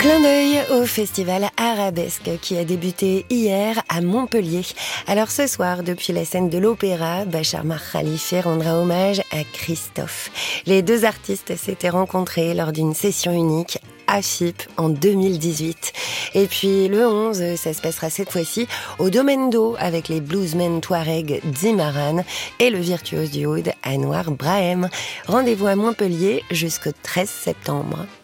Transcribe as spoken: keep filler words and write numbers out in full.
Clin d'œil au festival Arabesque qui a débuté hier à Montpellier. Alors ce soir, depuis la scène de l'opéra, Bachar Mar Khalifi rendra hommage à Christophe. Les deux artistes s'étaient rencontrés lors d'une session unique à F I P en deux mille dix-huit. Et puis le onze, ça se passera cette fois-ci au Domaine d'Eau avec les bluesmen touareg d'Imaran et le virtuose du oud Anouar Brahem. Rendez-vous à Montpellier jusqu'au treize septembre.